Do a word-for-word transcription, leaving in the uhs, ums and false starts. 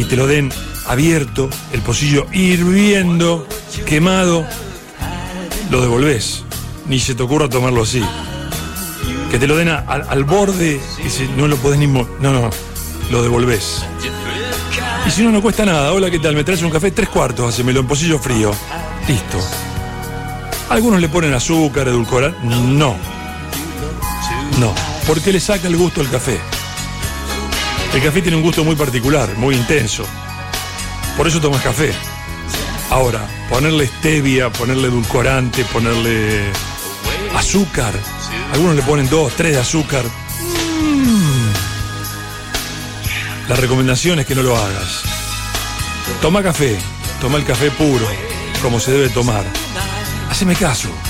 te lo den abierto, el pocillo hirviendo, quemado, lo devolvés. Ni se te ocurra tomarlo así. Que te lo den a, al, al borde y si no lo podés ni... Mo- no, no, lo devolvés. Y si no, no cuesta nada. Hola, ¿qué tal? ¿Me traes un café? Tres cuartos, hacemelo en pocillo frío. Listo. ¿Algunos le ponen azúcar, edulcorante? No. No, porque le saca el gusto al café. El café tiene un gusto muy particular, muy intenso. Por eso tomas café. Ahora, ponerle stevia, ponerle edulcorante, ponerle azúcar. Algunos le ponen dos, tres de azúcar. Mm. La recomendación es que no lo hagas. Toma café, toma el café puro, como se debe tomar. Haceme caso.